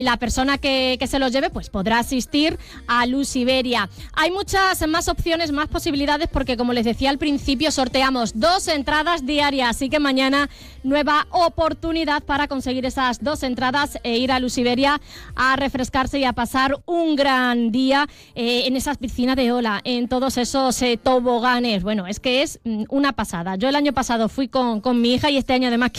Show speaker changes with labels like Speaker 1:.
Speaker 1: La persona que se los lleve pues podrá asistir a Luz Iberia. Hay muchas más opciones, más posibilidades, porque como les decía al principio, sorteamos 2 entradas diarias, así que mañana nueva oportunidad para conseguir esas 2 entradas e ir a Luz Iberia a refrescarse y a pasar un gran día en esas piscinas de ola, en todos esos toboganes. Bueno, es que es una pasada. Yo el año pasado fui con mi hija y este año además